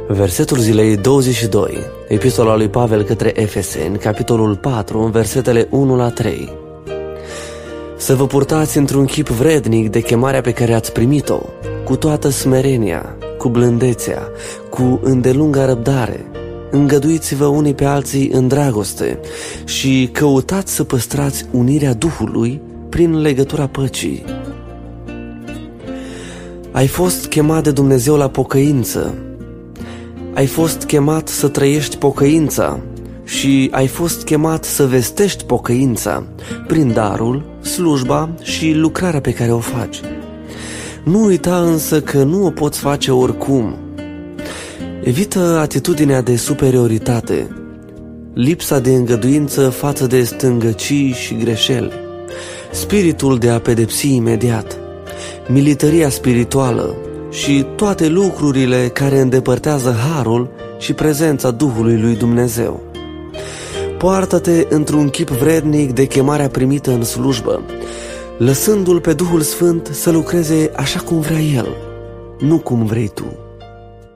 Versetul zilei 22, epistola lui Pavel către Efeseni, capitolul 4, versetele 1-3. Să vă purtați într-un chip vrednic de chemarea pe care ați primit-o, cu toată smerenia, cu blândețea, cu îndelunga răbdare. Îngăduiți-vă unii pe alții în dragoste și căutați să păstrați unirea Duhului prin legătura păcii. Ai fost chemat de Dumnezeu la pocăință. Ai fost chemat să trăiești pocăința și ai fost chemat să vestești pocăința prin darul, slujba și lucrarea pe care o faci. Nu uita însă că nu o poți face oricum. Evită atitudinea de superioritate, lipsa de îngăduință față de stângăcii și greșeli, spiritul de a pedepsi imediat, militaria spirituală și toate lucrurile care îndepărtează harul și prezența Duhului lui Dumnezeu. Poartă-te într-un chip vrednic de chemarea primită în slujbă, lăsându-L pe Duhul Sfânt să lucreze așa cum vrea El, nu cum vrei tu.